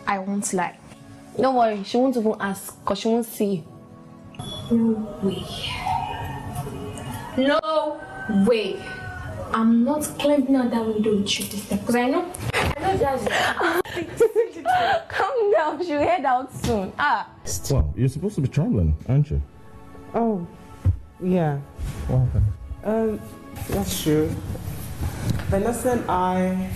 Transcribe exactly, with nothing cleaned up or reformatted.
I won't lie. Don't worry, she won't even ask because she won't see you. No way. No way. I'm not climbing out that window with you this time because I know. I know that's. Calm down, she'll head out soon. Ah. Well, you're supposed to be traveling, aren't you? Oh, yeah. What happened? Um, that's true. Vanessa and I